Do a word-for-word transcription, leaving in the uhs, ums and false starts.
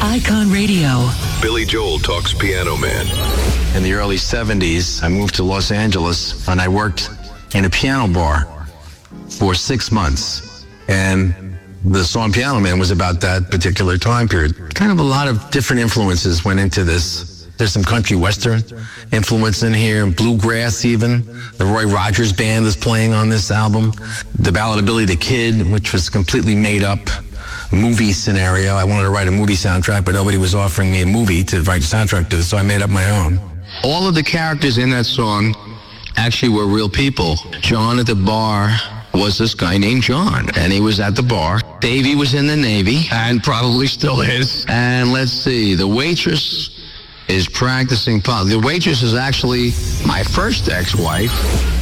Icon Radio. Billy Joel Talks Piano Man. In the early seventies, I moved to Los Angeles and I worked in a piano bar for six months. And the song Piano Man was about that particular time period. Kind of a lot of different influences went into this. There's some country western influence in here, bluegrass even. The Roy Rogers Band is playing on this album. The Ballad of Billy the Kid, which was completely made up movie scenario. I wanted to write a movie soundtrack, but nobody was offering me a movie to write a soundtrack to, so I made up my own. All of the characters in that song actually were real people. John at the bar was this guy named John, and he was at the bar. Davey was in the Navy, and probably still is. And let's see, the waitress is practicing pop. The waitress is actually my first ex-wife.